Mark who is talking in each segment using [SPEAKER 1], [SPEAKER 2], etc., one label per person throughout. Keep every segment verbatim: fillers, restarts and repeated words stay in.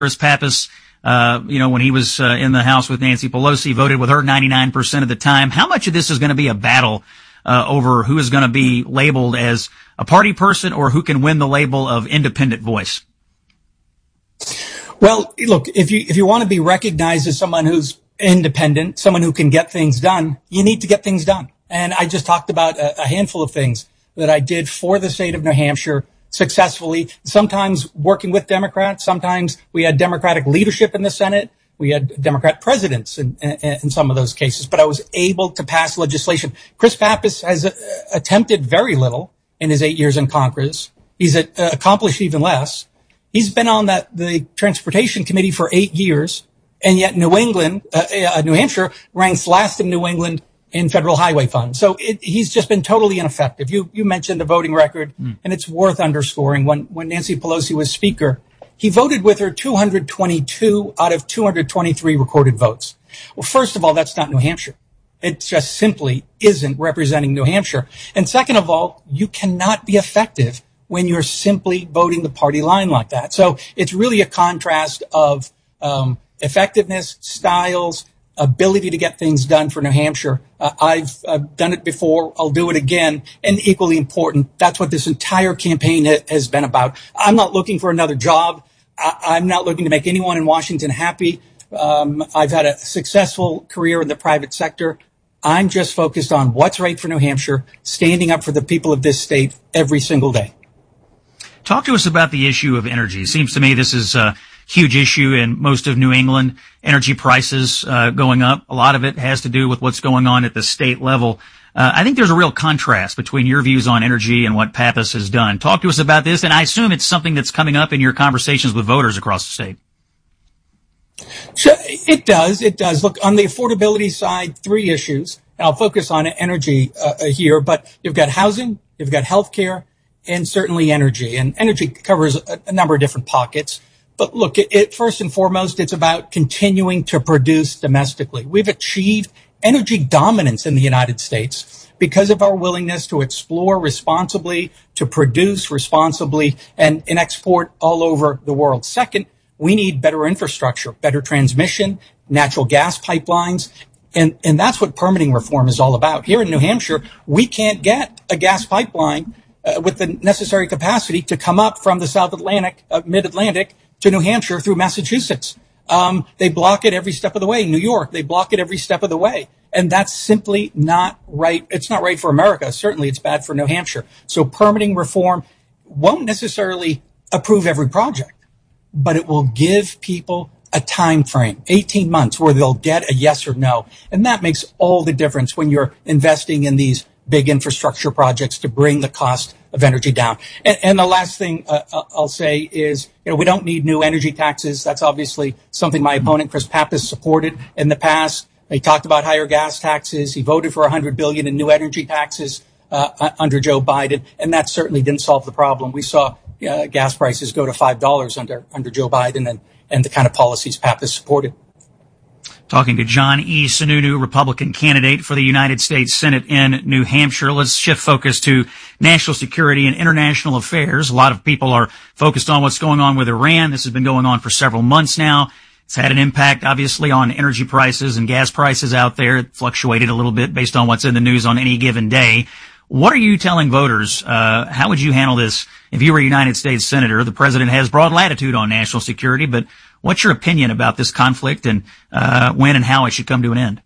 [SPEAKER 1] Chris Pappas, uh, you know, when he was uh, in the House with Nancy Pelosi, voted with her ninety-nine percent of the time. How much of this is going to be a battle uh, over who is going to be labeled as a party person or who can win the label of independent voice?
[SPEAKER 2] Well, look, if you if you want to be recognized as someone who's independent, someone who can get things done, you need to get things done. And I just talked about a, a handful of things that I did for the state of New Hampshire successfully, sometimes working with Democrats. Sometimes we had Democratic leadership in the Senate. We had Democrat presidents in, in, in some of those cases, but I was able to pass legislation. Chris Pappas has uh, attempted very little in his eight years in Congress. He's uh, accomplished even less. He's been on that, the Transportation Committee for eight years, and yet New England, uh, uh, New Hampshire ranks last in New England in federal highway funds. So it, he's just been totally ineffective. You, you mentioned the voting record, mm. and it's worth underscoring. When, when Nancy Pelosi was speaker, he voted with her two hundred twenty-two out of two hundred twenty-three recorded votes. Well, first of all, that's not New Hampshire. It just simply isn't representing New Hampshire. And second of all, you cannot be effective when you're simply voting the party line like that. So it's really a contrast of, um, effectiveness, styles, ability to get things done for New Hampshire. Uh, I've, I've done it before. I'll do it again. And equally important, that's what this entire campaign ha- has been about. I'm not looking for another job. I- I'm not looking to make anyone in Washington happy. Um, I've had a successful career in the private sector. I'm just focused on what's right for New Hampshire, standing up for the people of this state every single day.
[SPEAKER 1] Talk to us about the issue of energy. It seems to me this is a huge issue in most of New England. Energy prices uh, going up. A lot of it has to do with what's going on at the state level. Uh, I think there's a real contrast between your views on energy and what Pappas has done. Talk to us about this, and I assume it's something that's coming up in your conversations with voters across the state.
[SPEAKER 2] Sure, it does. It does. Look, on the affordability side, three issues. And I'll focus on energy uh, here, but you've got housing, you've got healthcare, and certainly energy. And energy covers a, a number of different pockets. But look, it, it, first and foremost, it's about continuing to produce domestically. We've achieved energy dominance in the United States because of our willingness to explore responsibly, to produce responsibly, and, and export all over the world. Second, we need better infrastructure, better transmission, natural gas pipelines. And, and that's what permitting reform is all about. Here in New Hampshire, we can't get a gas pipeline uh, with the necessary capacity to come up from the South Atlantic, uh, mid-Atlantic to New Hampshire through Massachusetts. Um, they block it every step of the way. New York, they block it every step of the way. And that's simply not right. It's not right for America. Certainly it's bad for New Hampshire. So permitting reform won't necessarily approve every project, but it will give people a time frame, eighteen months, where they'll get a yes or no. And that makes all the difference when you're investing in these big infrastructure projects to bring the cost of energy down. And, and the last thing uh, I'll say is, you know, we don't need new energy taxes. That's obviously something my opponent, Chris Pappas, supported in the past. He talked about higher gas taxes. He voted for one hundred billion dollars in new energy taxes uh, under Joe Biden, and that certainly didn't solve the problem. We saw uh, gas prices go to five dollars under under Joe Biden and, and the kind of policies Pappas supported.
[SPEAKER 1] Talking to John E. Sununu, Republican candidate for the United States Senate in New Hampshire. Let's shift focus to national security and international affairs. A lot of people are focused on what's going on with Iran. This has been going on for several months now. It's had an impact, obviously, on energy prices and gas prices out there. It fluctuated a little bit based on what's in the news on any given day. What are you telling voters? Uh, how would you handle this if you were a United States Senator? The president has broad latitude on national security, but what's your opinion about this conflict and uh, when and how it should come to an end?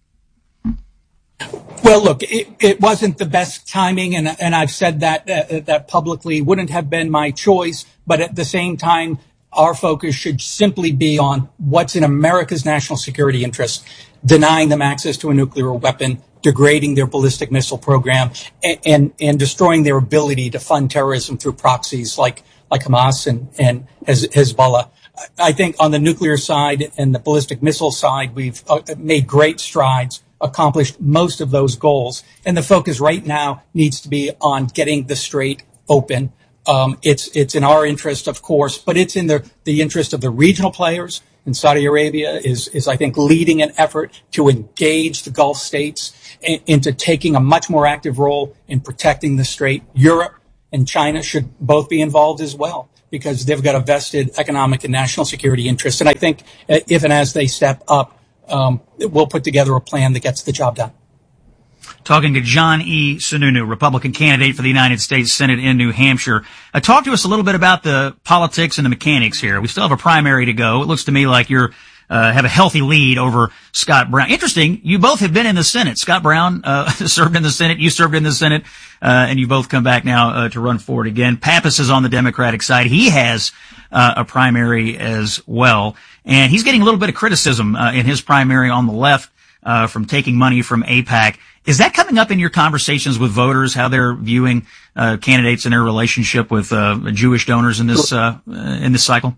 [SPEAKER 2] Well, look, it, it wasn't the best timing, and, and I've said that uh, that publicly. Wouldn't have been my choice, but at the same time, our focus should simply be on what's in America's national security interest, denying them access to a nuclear weapon, degrading their ballistic missile program, and, and, and destroying their ability to fund terrorism through proxies like, like Hamas and, and Hezbollah. I think on the nuclear side and the ballistic missile side, we've uh, made great strides, accomplished most of those goals. And the focus right now needs to be on getting the Strait open. Um, it's, it's in our interest, of course, but it's in the, the interest of the regional players. And Saudi Arabia is, is, I think, leading an effort to engage the Gulf states in, into taking a much more active role in protecting the Strait. Europe and China should both be involved as well, because they've got a vested economic and national security interest. And I think if and as they step up, um, we'll put together a plan that gets the job done.
[SPEAKER 1] Talking to John E. Sununu, Republican candidate for the United States Senate in New Hampshire. Uh, talk to us a little bit about the politics and the mechanics here. We still have a primary to go. It looks to me like you're uh, have a healthy lead over Scott Brown. Interesting, you both have been in the Senate. Scott Brown uh, served in the Senate. You served in the Senate, uh, and you both come back now uh, to run forward again. Pappas is on the Democratic side. He has uh, a primary as well, and he's getting a little bit of criticism uh, in his primary on the left uh, from taking money from AIPAC. Is that coming up in your conversations with voters, how they're viewing uh, candidates and their relationship with uh, Jewish donors in this uh, in this cycle?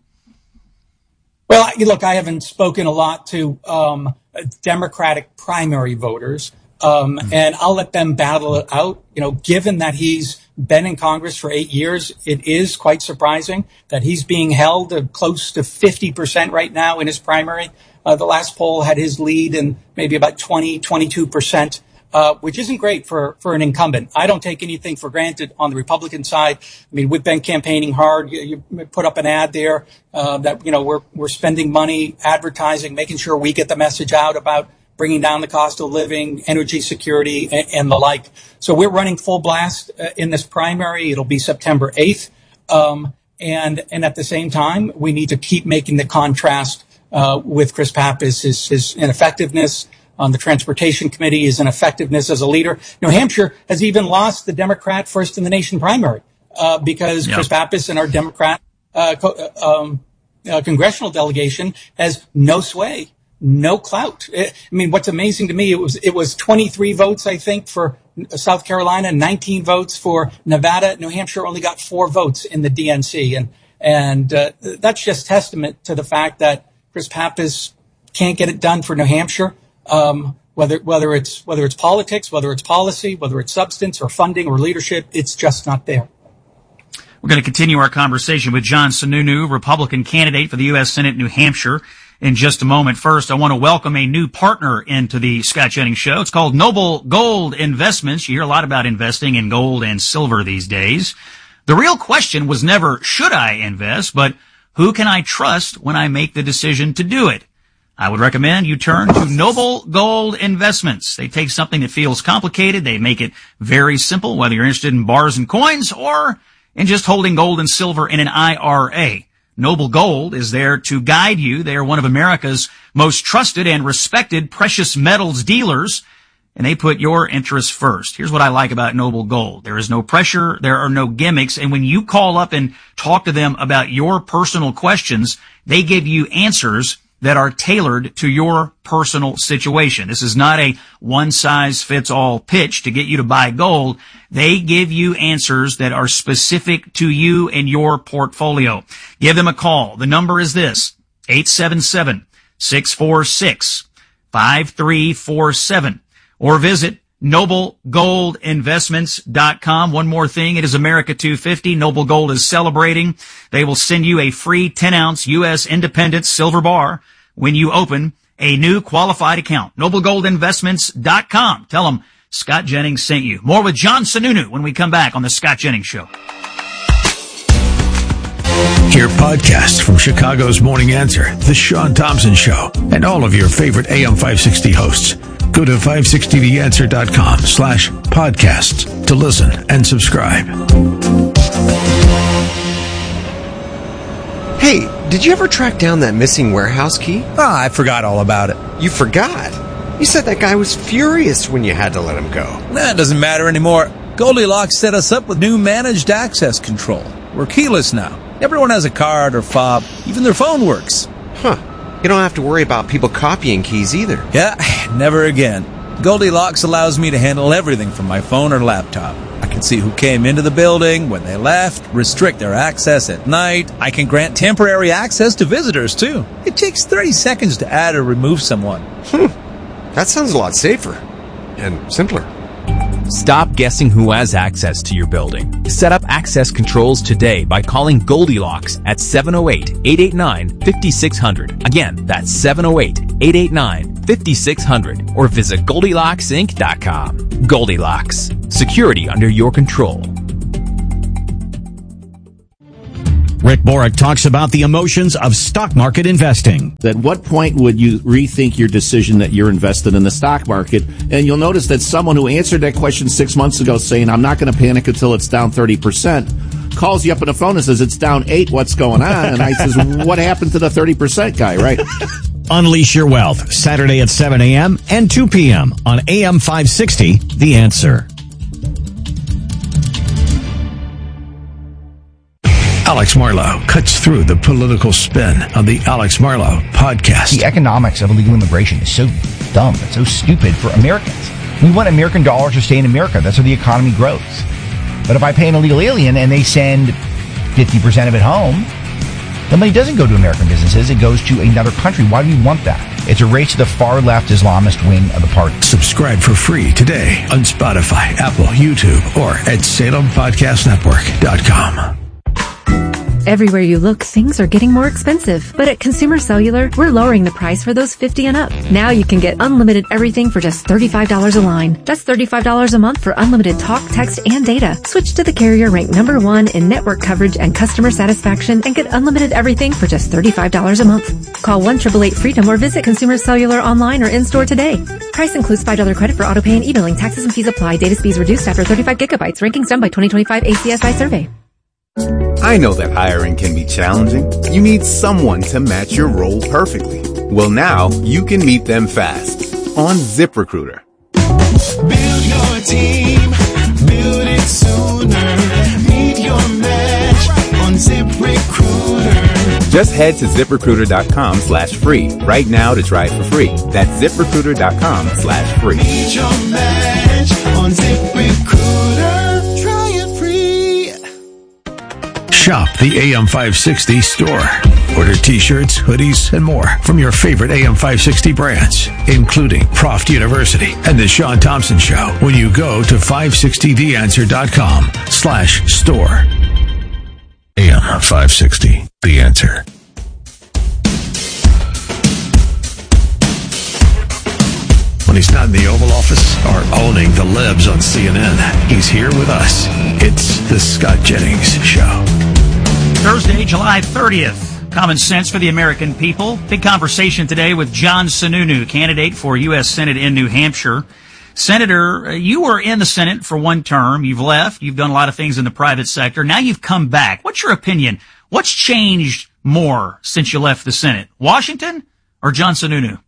[SPEAKER 2] Well, look, I haven't spoken a lot to um, Democratic primary voters, um, mm-hmm. and I'll let them battle it out. You know, given that he's been in Congress for eight years, it is quite surprising that he's being held uh, close to fifty percent right now in his primary. Uh, the last poll had his lead in maybe about twenty, twenty-two percent. Uh, which isn't great for, for an incumbent. I don't take anything for granted on the Republican side. I mean, we've been campaigning hard. You, you put up an ad there, uh, that, you know, we're, we're spending money advertising, making sure we get the message out about bringing down the cost of living, energy security, and, and the like. So we're running full blast uh, in this primary. It'll be September eighth. Um, and, and at the same time, we need to keep making the contrast, uh, with Chris Pappas, his, his ineffectiveness on the Transportation Committee, his ineffectiveness as a leader. New Hampshire has even lost the Democrat first in the nation primary, uh, because yeah. Chris Pappas and our Democrat, uh, co- um, uh, congressional delegation has no sway, no clout. I mean, what's amazing to me, it was, it was twenty-three votes, I think, for South Carolina, nineteen votes for Nevada. New Hampshire only got four votes in the D N C. And, and, uh, that's just testament to the fact that Chris Pappas can't get it done for New Hampshire. Um, whether, whether it's, whether it's politics, whether it's policy, whether it's substance or funding or leadership, it's just not there.
[SPEAKER 1] We're going to continue our conversation with John Sununu, Republican candidate for the U S Senate New Hampshire, in just a moment. First, I want to welcome a new partner into the Scott Jennings Show. It's called Noble Gold Investments. You hear a lot about investing in gold and silver these days. The real question was never, should I invest, but who can I trust when I make the decision to do it? I would recommend you turn to Noble Gold Investments. They take something that feels complicated. They make it very simple, whether you're interested in bars and coins or in just holding gold and silver in an I R A. Noble Gold is there to guide you. They are one of America's most trusted and respected precious metals dealers, and they put your interests first. Here's what I like about Noble Gold. There is no pressure. There are no gimmicks. And when you call up and talk to them about your personal questions, they give you answers that are tailored to your personal situation. This is not a one-size-fits-all pitch to get you to buy gold. They give you answers that are specific to you and your portfolio. Give them a call. The number is this, eight seven seven, six four six, five three four seven, or visit noble gold investments dot com. One more thing, it is America two fifty. Noble Gold is celebrating. They will send you a free ten ounce U S Independence silver bar when you open a new qualified account. noble gold investments dot com. Tell them Scott Jennings sent you. More with John Sununu when we come back on the Scott Jennings Show.
[SPEAKER 3] Hear podcasts from Chicago's Morning Answer, The Sean Thompson Show, and all of your favorite A M five sixty hosts. Go to five sixty the answer dot com slash podcasts to listen and subscribe.
[SPEAKER 4] Hey, did you ever track down that missing warehouse key?
[SPEAKER 5] Ah, I forgot all about it.
[SPEAKER 4] You forgot? You said that guy was furious when you had to let him go.
[SPEAKER 5] That doesn't matter anymore. Goldilocks set us up with new managed access control. We're keyless now. Everyone has a card or fob. Even their phone works.
[SPEAKER 4] Huh. You don't have to worry about people copying keys either.
[SPEAKER 5] Yeah, never again. Goldilocks allows me to handle everything from my phone or laptop. I can see who came into the building, when they left, restrict their access at night. I can grant temporary access to visitors, too. It takes thirty seconds to add or remove someone.
[SPEAKER 4] Hmm. That sounds a lot safer. And simpler.
[SPEAKER 6] Stop guessing who has access to your building. Set up access controls today by calling Goldilocks at seven oh eight, eight eight nine, five six zero zero. Again, that's seven oh eight, eight eight nine, five six zero zero. Or visit Goldilocks Inc dot com. Goldilocks. Security under your control.
[SPEAKER 7] Rick Borick talks about the emotions of stock market investing.
[SPEAKER 8] At what point would you rethink your decision that you're invested in the stock market? And you'll notice that someone who answered that question six months ago saying, I'm not going to panic until it's down thirty percent, calls you up on the phone and says, it's down eight, what's going on? And I says, what happened to the thirty percent guy, right?
[SPEAKER 7] Unleash your wealth, Saturday at seven a.m. and two p.m. on A M five sixty, The Answer.
[SPEAKER 3] Alex Marlow cuts through the political spin on the Alex Marlow podcast.
[SPEAKER 9] The economics of illegal immigration is so dumb. It's so stupid for Americans. We want American dollars to stay in America. That's how the economy grows. But if I pay an illegal alien and they send fifty percent of it home, the money doesn't go to American businesses. It goes to another country. Why do we want that? It's a race to the far left Islamist wing of the party.
[SPEAKER 3] Subscribe for free today on Spotify, Apple, YouTube, or at Salem Podcast Network dot com.
[SPEAKER 10] Everywhere you look, things are getting more expensive. But at Consumer Cellular, we're lowering the price for those fifty and up. Now you can get unlimited everything for just thirty-five dollars a line. That's thirty-five dollars a month for unlimited talk, text, and data. Switch to the carrier ranked number one in network coverage and customer satisfaction and get unlimited everything for just thirty-five dollars a month. Call one eight eight eight freedom or visit Consumer Cellular online or in-store today. Price includes five dollars credit for auto pay and e-billing. Taxes and fees apply. Data speeds reduced after thirty-five gigabytes. Rankings done by twenty twenty-five A C S I survey.
[SPEAKER 11] I know that hiring can be challenging. You need someone to match your role perfectly. Well, now you can meet them fast on ZipRecruiter.
[SPEAKER 12] Build your team, build it sooner. Meet your match on ZipRecruiter.
[SPEAKER 11] Just head to ZipRecruiter.com slash free right now to try it for free. That's ZipRecruiter.com slash free.
[SPEAKER 12] Meet your match on ZipRecruiter. Try it free.
[SPEAKER 3] Shop the A M five sixty store. Order t-shirts, hoodies, and more from your favorite A M five sixty brands, including Proft University and The Sean Thompson Show when you go to five sixty the answer dot com slash store. A M five sixty, The Answer. When he's not in the Oval Office or owning the libs on C N N, he's here with us. It's the Scott Jennings Show.
[SPEAKER 1] Thursday, July thirtieth. Common sense for the American people. Big conversation today with John Sununu, candidate for U S Senate in New Hampshire. Senator, you were in the Senate for one term. You've left. You've done a lot of things in the private sector. Now you've come back. What's your opinion? What's changed more since you left the Senate? Washington or John Sununu?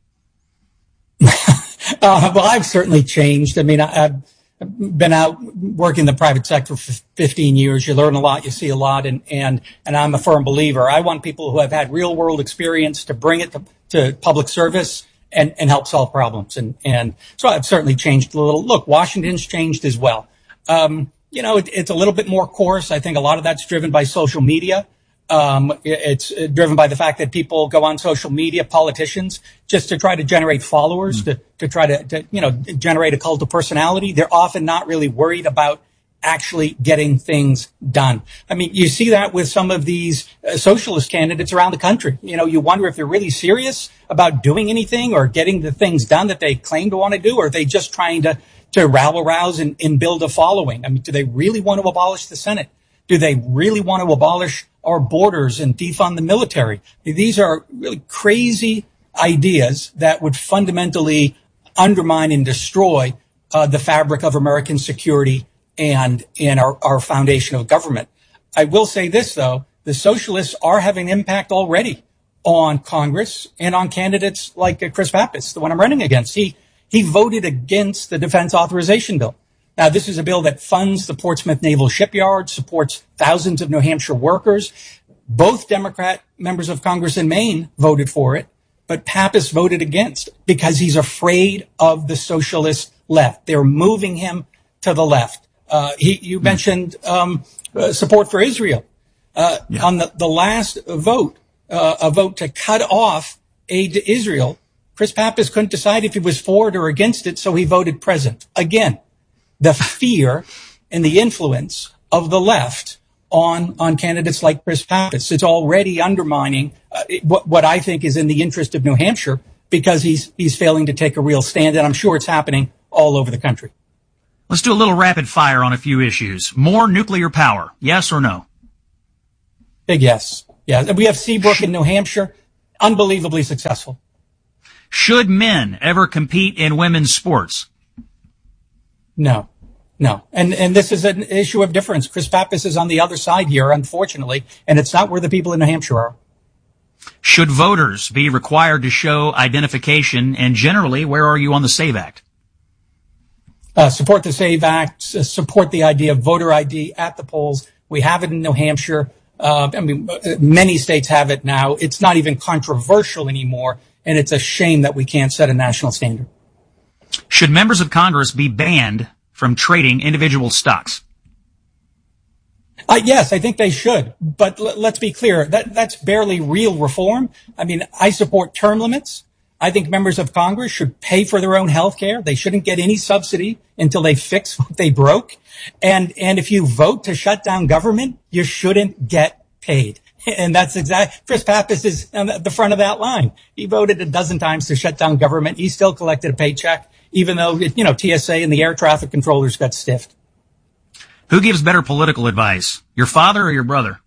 [SPEAKER 2] Uh, well, I've certainly changed. I mean, I, I've been out working in the private sector for fifteen years. You learn a lot, you see a lot, and, and, and I'm a firm believer. I want people who have had real world experience to bring it to, to public service and, and help solve problems. And, and so I've certainly changed a little. Look, Washington's changed as well. Um, you know, it, it's a little bit more coarse. I think a lot of that's driven by social media. Um, it's driven by the fact that people go on social media, politicians, just to try to generate followers, mm-hmm. to, to try to, to, you know, generate a cult of personality. They're often not really worried about actually getting things done. I mean, you see that with some of these uh, socialist candidates around the country. You know, you wonder if they're really serious about doing anything or getting the things done that they claim to want to do, or are they just trying to, to rabble rouse and, and build a following? I mean, do they really want to abolish the Senate? Do they really want to abolish our borders and defund the military? These are really crazy ideas that would fundamentally undermine and destroy uh, the fabric of American security and in our, our foundation of government. I will say this, though. The socialists are having an impact already on Congress and on candidates like uh, Chris Pappas, the one I'm running against. He, he voted against the defense authorization bill. Now, this is a bill that funds the Portsmouth Naval Shipyard, supports thousands of New Hampshire workers. Both Democrat members of Congress in Maine voted for it, but Pappas voted against because he's afraid of the socialist left. They're moving him to the left. Uh, he, you mentioned um, uh, support for Israel. Uh, yeah. On the, the last vote, uh, a vote to cut off aid to Israel, Chris Pappas couldn't decide if he was for it or against it, so he voted present. Again, the fear and the influence of the left on, on candidates like Chris Pappas. It's already undermining uh, what, what I think is in the interest of New Hampshire because he's, he's failing to take a real stand. And I'm sure it's happening all over the country.
[SPEAKER 1] Let's do a little rapid fire on a few issues. More nuclear power. Yes or no?
[SPEAKER 2] Big yes. Yeah. And we have Seabrook in New Hampshire. Unbelievably successful.
[SPEAKER 1] Should men ever compete in women's sports?
[SPEAKER 2] No. No. And and this is an issue of difference. Chris Pappas is on the other side here, unfortunately, and it's not where the people in New Hampshire are.
[SPEAKER 1] Should voters be required to show identification? And generally, where are you on the SAVE Act?
[SPEAKER 2] Uh, support the SAVE Act, uh, support the idea of voter I D at the polls. We have it in New Hampshire. Uh, I mean, many states have it now. It's not even controversial anymore, and it's a shame that we can't set a national standard.
[SPEAKER 1] Should members of Congress be banned from trading individual stocks?
[SPEAKER 2] Uh, yes, I think they should. But l- let's be clear, that that's barely real reform. I mean, I support term limits. I think members of Congress should pay for their own health care. They shouldn't get any subsidy until they fix what they broke. And, and if you vote to shut down government, you shouldn't get paid. And that's exactly, Chris Pappas is on the front of that line. He voted a dozen times to shut down government. He still collected a paycheck, even though, you know, T S A and the air traffic controllers got stiffed.
[SPEAKER 1] Who gives better political advice, your father or your brother?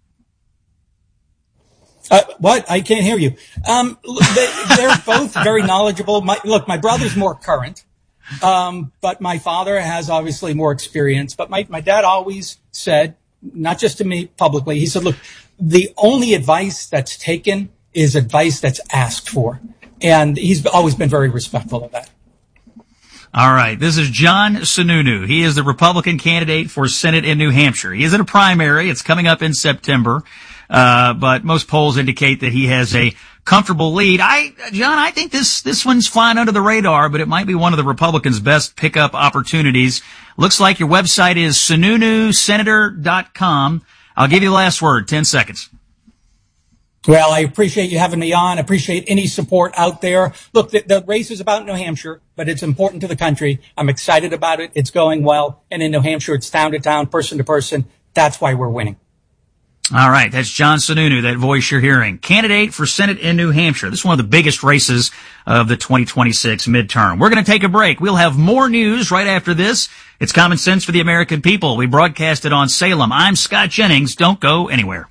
[SPEAKER 2] Uh, what? I can't hear you. Um, they, they're both very knowledgeable. My, look, my brother's more current, um, but my father has obviously more experience. But my, my dad always said, not just to me publicly, he said, look, the only advice that's taken is advice that's asked for. And he's always been very respectful of that.
[SPEAKER 1] All right. This is John Sununu. He is the Republican candidate for Senate in New Hampshire. He is in a primary. It's coming up in September. Uh, but most polls indicate that he has a comfortable lead. I, John, I think this, this one's flying under the radar, but it might be one of the Republicans' best pickup opportunities. Looks like your website is sununu senator dot com. I'll give you the last word. Ten seconds.
[SPEAKER 2] Well, I appreciate you having me on. I appreciate any support out there. Look, the, the race is about New Hampshire, but it's important to the country. I'm excited about it. It's going well. And in New Hampshire, it's town to town, person to person. That's why we're winning.
[SPEAKER 1] All right. That's John Sununu, that voice you're hearing. Candidate for Senate in New Hampshire. This is one of the biggest races of the twenty twenty-six midterm. We're going to take a break. We'll have more news right after this. It's Common Sense for the American People. We broadcast it on Salem. I'm Scott Jennings. Don't go anywhere.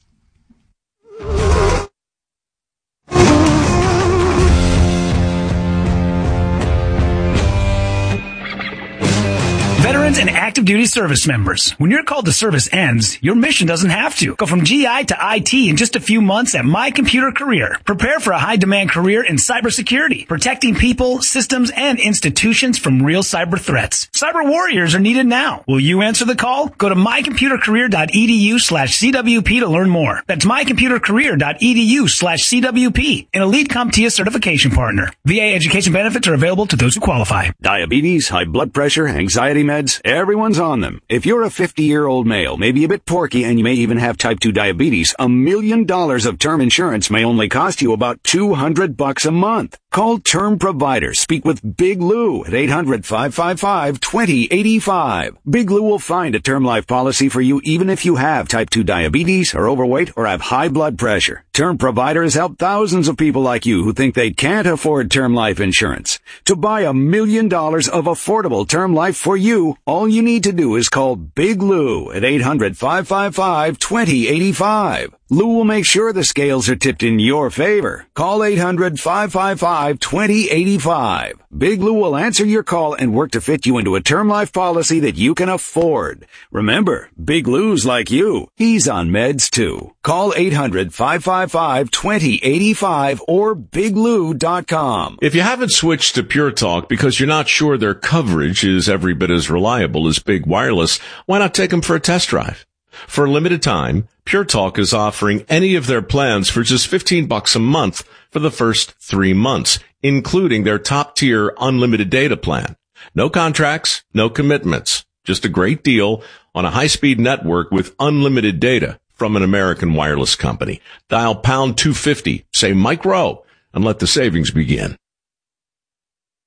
[SPEAKER 13] Veterans and active duty service members. When your call to service ends, your mission doesn't have to. Go from G I to I T in just a few months at My Computer Career. Prepare for a high-demand career in cybersecurity, protecting people, systems, and institutions from real cyber threats. Cyber warriors are needed now. Will you answer the call? Go to mycomputercareer.edu slash CWP to learn more. That's mycomputercareer.edu slash CWP, an elite CompTIA certification partner. V A education benefits are available to those who qualify.
[SPEAKER 14] Diabetes, high blood pressure, anxiety meds, everyone's on them. If you're a fifty-year-old male, maybe a bit porky, and you may even have type two diabetes, a million dollars of term insurance may only cost you about two hundred bucks a month. Call Term Provider. Speak with Big Lou at eight hundred, five five five, two zero eight five. Big Lou will find a term life policy for you even if you have type two diabetes, are overweight, or have high blood pressure. Term Provider has helped thousands of people like you who think they can't afford term life insurance. To buy a million dollars of affordable term life for you, all you need to do is call Big Lou at eight hundred, five five five, two zero eight five. Lou will make sure the scales are tipped in your favor. Call eight hundred, five five five, two zero eight five. Big Lou will answer your call and work to fit you into a term life policy that you can afford. Remember, Big Lou's like you. He's on meds too. Call eight hundred, five five five, two zero eight five or big lou dot com.
[SPEAKER 15] If you haven't switched to Pure Talk because you're not sure their coverage is every bit as reliable as Big Wireless, why not take them for a test drive? For a limited time, Pure Talk is offering any of their plans for just fifteen bucks a month for the first three months, including their top-tier unlimited data plan. No contracts, no commitments, just a great deal on a high-speed network with unlimited data from an American wireless company. Dial pound two fifty, say Mike Rowe, and let the savings begin.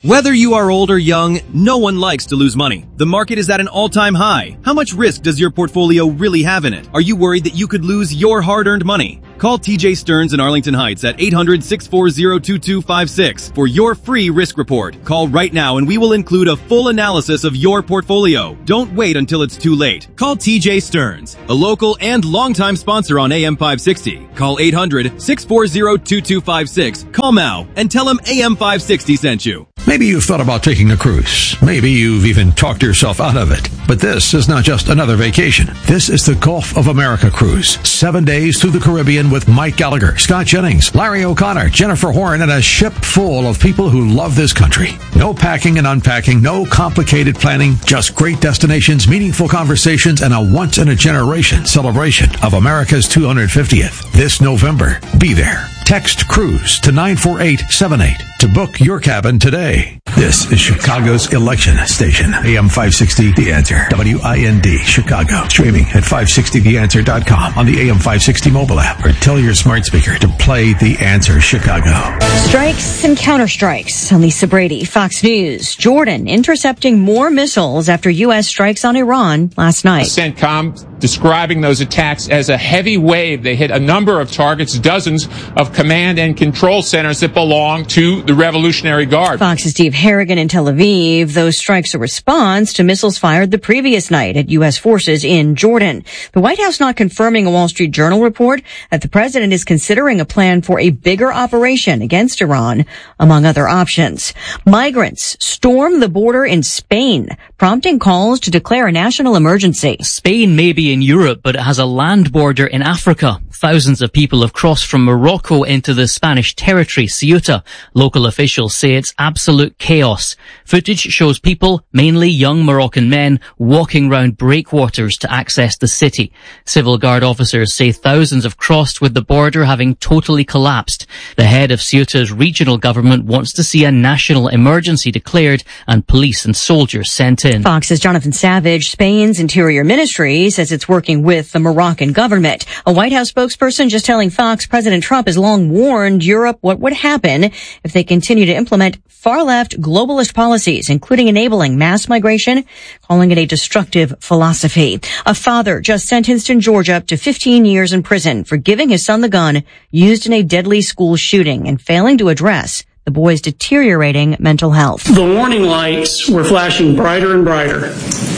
[SPEAKER 16] Whether you are old or young, no one likes to lose money. The market is at an all-time high. How much risk does your portfolio really have in it? Are you worried that you could lose your hard-earned money? Call T J Stearns in Arlington Heights at eight hundred, six four zero, two two five six for your free risk report. Call right now and we will include a full analysis of your portfolio. Don't wait until it's too late. Call T J Stearns, a local and longtime sponsor on A M five sixty. Call eight hundred, six four zero, two two five six. Call now and tell him A M five sixty sent you.
[SPEAKER 3] Maybe you've thought about taking a cruise. Maybe you've even talked yourself out of it. But this is not just another vacation. This is the Gulf of America cruise. Seven days through the Caribbean with Mike Gallagher, Scott Jennings, Larry O'Connor, Jennifer Horn, and a ship full of people who love this country. No packing and unpacking, no complicated planning, just great destinations, meaningful conversations, and a once-in-a-generation celebration of America's two hundred fiftieth. This November, be there. Text CRUISE to nine four eight seven eight to book your cabin today. This is Chicago's election station. A M five sixty The Answer. W I N D, Chicago. Streaming at five sixty the answer dot com on the A M five sixty mobile app, or tell your smart speaker to play The Answer Chicago.
[SPEAKER 17] Strikes and counterstrikes. I'm Lisa Brady, Fox News. Jordan intercepting more missiles after U S strikes on Iran last night.
[SPEAKER 18] CENTCOM describing those attacks as a heavy wave. They hit a number of targets, dozens of command and control centers that belong to the Revolutionary Guard.
[SPEAKER 17] Fox's Steve Harrigan in Tel Aviv. Those strikes a response to missiles fired the previous night at U S forces in Jordan. The White House not confirming a Wall Street Journal report that the president is considering a plan for a bigger operation against Iran, among other options. Migrants storm the border in Spain, prompting calls to declare a national emergency.
[SPEAKER 19] Spain may be in Europe, but it has a land border in Africa. Thousands of people have crossed from Morocco into the Spanish territory, Ceuta. Local officials say it's absolute chaos. Footage shows people, mainly young Moroccan men, walking round breakwaters to access the city. Civil Guard officers say thousands have crossed, with the border having totally collapsed. The head of Ceuta's regional government wants to see a national emergency declared and police and soldiers sent in.
[SPEAKER 17] Fox's Jonathan Savage. Spain's Interior Ministry says it's working with the Moroccan government. A White House spokesperson just telling Fox President Trump has long warned Europe what would happen if they continue to implement far-left globalist policies, including enabling mass migration, calling it a destructive philosophy. A father just sentenced in Georgia to fifteen years in prison for giving his son the gun used in a deadly school shooting and failing to address the boy's deteriorating mental health.
[SPEAKER 20] The warning lights were flashing brighter and brighter,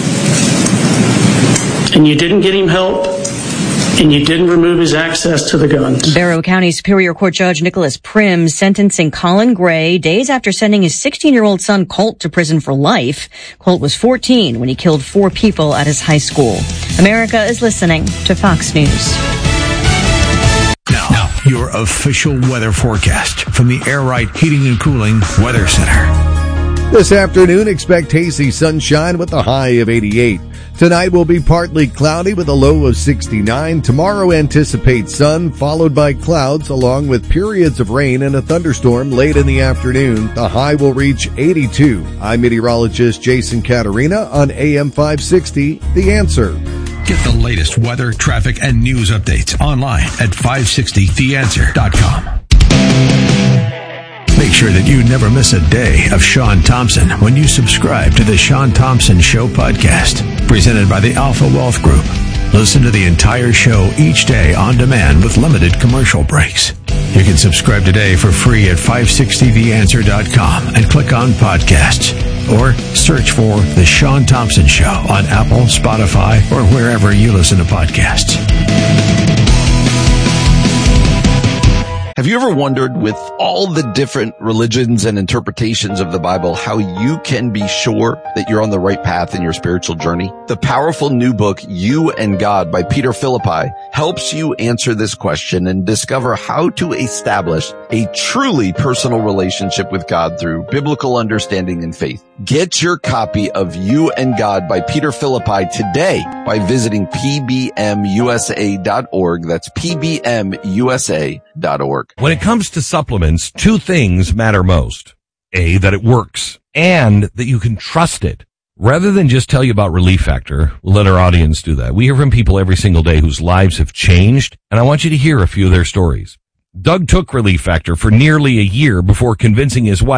[SPEAKER 20] and you didn't get him help, and you didn't remove his access to the guns.
[SPEAKER 17] Barrow County Superior Court Judge Nicholas Prim sentencing Colin Gray days after sending his sixteen-year-old son Colt to prison for life. Colt was fourteen when he killed four people at his high school. America is listening to Fox News.
[SPEAKER 3] Now, now, your official weather forecast from the Air Right Heating and Cooling Weather Center.
[SPEAKER 21] This afternoon, expect hazy sunshine with a high of eighty-eight. Tonight will be partly cloudy with a low of sixty-nine. Tomorrow, anticipate sun followed by clouds along with periods of rain and a thunderstorm late in the afternoon. The high will reach eighty-two. I'm meteorologist Jason Caterina on A M five sixty, The Answer.
[SPEAKER 3] Get the latest weather, traffic, and news updates online at five sixty the answer dot com. Make sure that you never miss a day of Sean Thompson when you subscribe to the Sean Thompson Show podcast, presented by the Alpha Wealth Group. Listen to the entire show each day on demand with limited commercial breaks. You can subscribe today for free at five sixty the answer dot com and click on podcasts, or search for The Sean Thompson Show on Apple, Spotify, or wherever you listen to podcasts.
[SPEAKER 22] Have you ever wondered, with all the different religions and interpretations of the Bible, how you can be sure that you're on the right path in your spiritual journey? The powerful new book, You and God by Peter Philippi, helps you answer this question and discover how to establish a truly personal relationship with God through biblical understanding and faith. Get your copy of You and God by Peter Philippi today by visiting P B M U S A dot org. That's P B M U S A dot org.
[SPEAKER 23] When it comes to supplements, two things matter most. A, that it works, and that you can trust it. Rather than just tell you about Relief Factor, we'll let our audience do that. We hear from people every single day whose lives have changed, and I want you to hear a few of their stories. Doug took Relief Factor for nearly a year before convincing his wife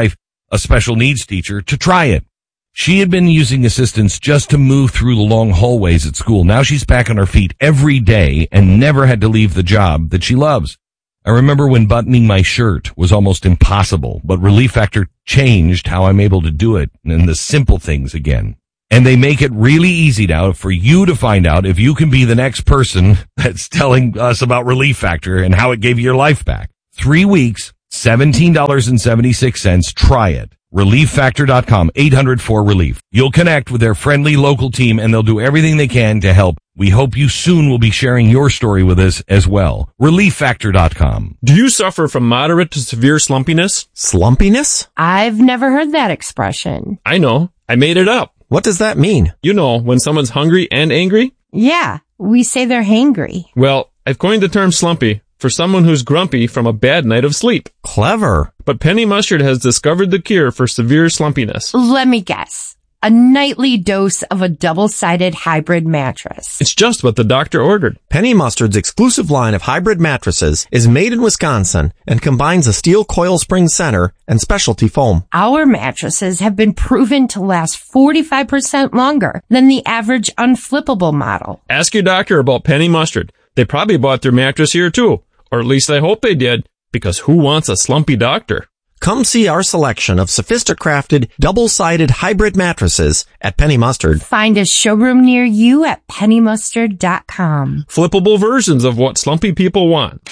[SPEAKER 23] a special needs teacher, to try it. She had been using assistance just to move through the long hallways at school. Now she's back on her feet every day and never had to leave the job that she loves. I remember when buttoning my shirt was almost impossible, but Relief Factor changed how I'm able to do it and the simple things again. And they make it really easy now for you to find out if you can be the next person that's telling us about Relief Factor and how it gave you your life back. Three weeks, seventeen dollars and seventy-six cents. Try it. relief factor dot com, eight hundred four relief. You'll connect with their friendly local team and they'll do everything they can to help. We hope you soon will be sharing your story with us as well. relief factor dot com.
[SPEAKER 4] Do you suffer from moderate to severe slumpiness?
[SPEAKER 5] Slumpiness?
[SPEAKER 6] I've never heard that expression.
[SPEAKER 4] I know. I made it up.
[SPEAKER 5] What does that mean?
[SPEAKER 4] You know, when someone's hungry and angry?
[SPEAKER 6] Yeah, we say they're hangry.
[SPEAKER 4] Well, I've coined the term slumpy for someone who's grumpy from a bad night of sleep.
[SPEAKER 5] Clever.
[SPEAKER 4] But Penny Mustard has discovered the cure for severe slumpiness.
[SPEAKER 6] Let me guess. A nightly dose of a double-sided hybrid mattress.
[SPEAKER 4] It's just what the doctor ordered.
[SPEAKER 5] Penny Mustard's exclusive line of hybrid mattresses is made in Wisconsin and combines a steel coil spring center and specialty foam.
[SPEAKER 6] Our mattresses have been proven to last forty-five percent longer than the average unflippable model.
[SPEAKER 4] Ask your doctor about Penny Mustard. They probably bought their mattress here too. Or at least I hope they did, because who wants a slumpy doctor?
[SPEAKER 5] Come see our selection of sophisticrafted, double-sided hybrid mattresses at Penny Mustard.
[SPEAKER 6] Find a showroom near you at penny mustard dot com.
[SPEAKER 4] Flippable versions of what slumpy people want.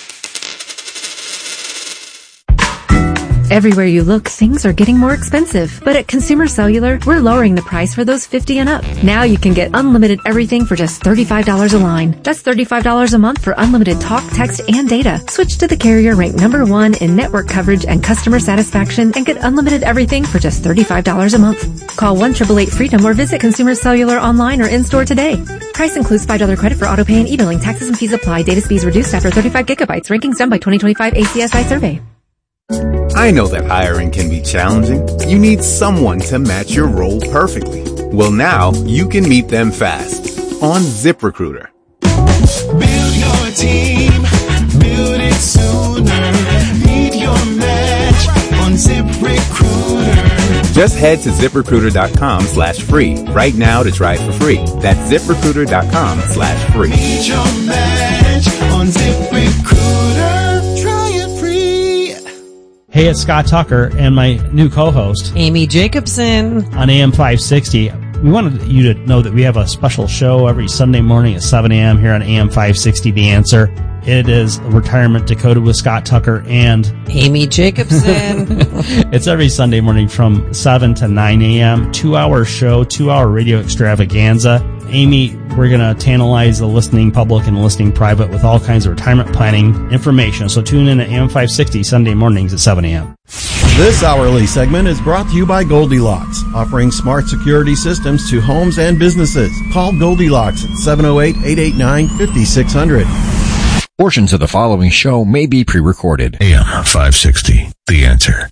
[SPEAKER 10] Everywhere you look, things are getting more expensive. But at Consumer Cellular, we're lowering the price for those fifty and up. Now you can get unlimited everything for just thirty-five dollars a line. That's thirty-five dollars a month for unlimited talk, text, and data. Switch to the carrier ranked number one in network coverage and customer satisfaction and get unlimited everything for just thirty-five dollars a month. Call one eight eight eight freedom or visit Consumer Cellular online or in-store today. Price includes five dollars credit for auto pay and e-billing. Taxes and fees apply. Data speeds reduced after thirty-five gigabytes. Rankings done by twenty twenty-five A C S I survey.
[SPEAKER 11] I know that hiring can be challenging. You need someone to match your role perfectly. Well, now you can meet them fast on ZipRecruiter.
[SPEAKER 12] Build your team, build it sooner. Meet your match on ZipRecruiter.
[SPEAKER 11] Just head to ZipRecruiter.com slash free right now to try it for free. That's ZipRecruiter.com slash free.
[SPEAKER 12] Meet your match on ZipRecruiter. Try it free.
[SPEAKER 24] Hey, it's Scott Tucker and my new co-host,
[SPEAKER 25] Amy Jacobson,
[SPEAKER 24] on A M five sixty. We wanted you to know that we have a special show every Sunday morning at seven a.m. here on A M five sixty, The Answer. It is Retirement Decoded with Scott Tucker and
[SPEAKER 25] Amy Jacobson.
[SPEAKER 24] It's every Sunday morning from seven to nine a.m. Two-hour show, two-hour radio extravaganza. Amy, we're going to tantalize the listening public and the listening private with all kinds of retirement planning information. So tune in at A M five sixty Sunday mornings at seven a.m.
[SPEAKER 26] This hourly segment is brought to you by Goldilocks, offering smart security systems to homes and businesses. Call Goldilocks at seven oh eight, eight eight nine, five six zero zero.
[SPEAKER 7] Portions of the following show may be pre-recorded.
[SPEAKER 3] A M five sixty, The Answer.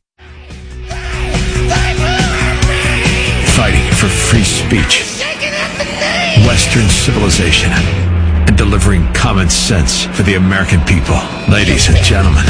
[SPEAKER 3] Fighting for free speech, Western civilization, and delivering common sense for the American people. Ladies and gentlemen,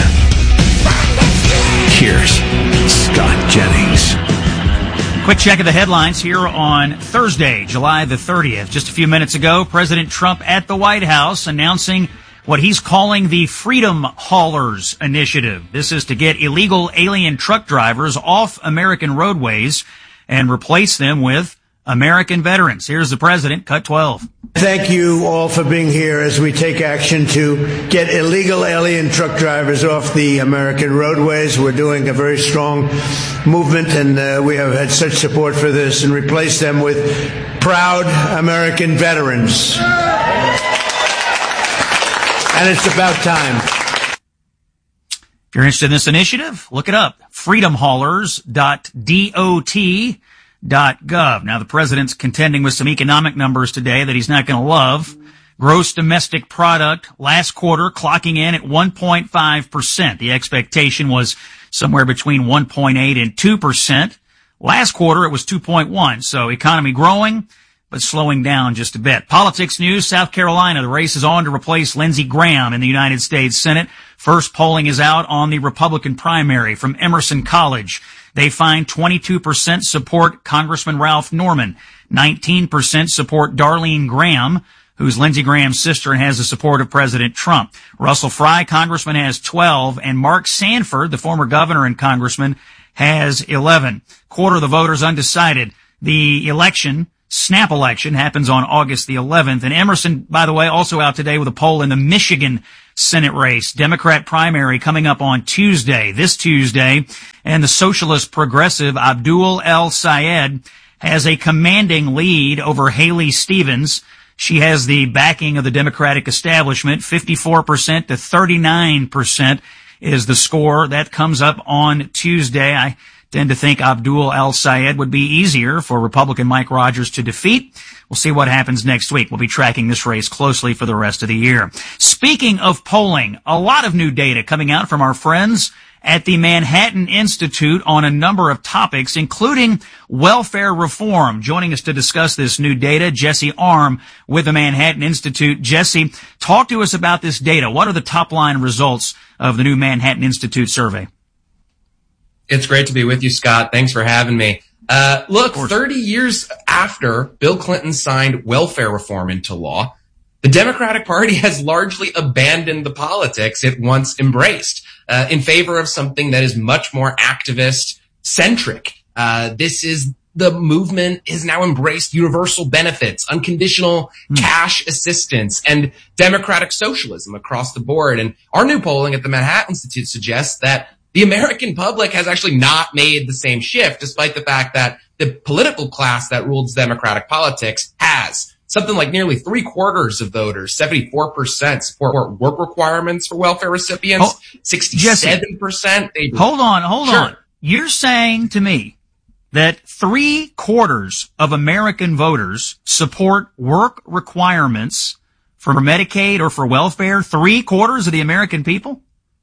[SPEAKER 3] here's Scott Jennings.
[SPEAKER 1] Quick check of the headlines here on Thursday, July the thirtieth. Just a few minutes ago, President Trump at the White House announcing what he's calling the Freedom Haulers Initiative. This is to get illegal alien truck drivers off American roadways and replace them with American veterans. Here's the president, cut twelve.
[SPEAKER 27] Thank you all for being here as we take action to get illegal alien truck drivers off the American roadways. We're doing a very strong movement, and uh, we have had such support for this, and replace them with proud American veterans. And it's about time.
[SPEAKER 1] If you're interested in this initiative, look it up. freedom haulers dot dot dot gov. Now, the president's contending with some economic numbers today that he's not going to love. Gross domestic product last quarter clocking in at one point five percent. The expectation was somewhere between one point eight and two percent. Last quarter, it was two point one. So economy growing, but slowing down just a bit. Politics news, South Carolina, the race is on to replace Lindsey Graham in the United States Senate. First polling is out on the Republican primary from Emerson College. They find twenty-two percent support Congressman Ralph Norman, nineteen percent support Darlene Graham, who's Lindsey Graham's sister and has the support of President Trump. Russell Fry, congressman, has twelve, and Mark Sanford, the former governor and congressman, has eleven. Quarter of the voters undecided. The election, snap election, happens on August the eleventh. And Emerson, by the way, also out today with a poll in the Michigan Senate race. Democrat primary coming up on Tuesday, this Tuesday. And the socialist progressive Abdul El Sayed has a commanding lead over Haley Stevens. She has the backing of the Democratic establishment. fifty-four percent to thirty-nine percent is the score. That comes up on Tuesday. I tend to think Abdul El Sayed would be easier for Republican Mike Rogers to defeat. We'll see what happens next week. We'll be tracking this race closely for the rest of the year. Speaking of polling, a lot of new data coming out from our friends at the Manhattan Institute on a number of topics, including welfare reform. Joining us to discuss this new data, Jesse Arm with the Manhattan Institute. Jesse, talk to us about this data. What are the top line results of the new Manhattan Institute survey?
[SPEAKER 2] It's great to be with you, Scott. Thanks for having me. Uh, look, thirty years after Bill Clinton signed welfare reform into law, the Democratic Party has largely abandoned the politics it once embraced uh, in favor of something that is much more activist-centric. Uh, this is the movement has now embraced universal benefits, unconditional mm. cash assistance, and democratic socialism across the board. And our new polling at the Manhattan Institute suggests that the American public has actually not made the same shift, despite the fact that the political class that rules democratic politics has. Something like nearly three quarters of voters, seventy-four percent, support work requirements for welfare recipients, oh, sixty-seven percent. They
[SPEAKER 1] hold on, hold
[SPEAKER 2] sure.
[SPEAKER 1] on. You're saying to me that three quarters of American voters support work requirements for Medicaid or for welfare? Three quarters of the American people?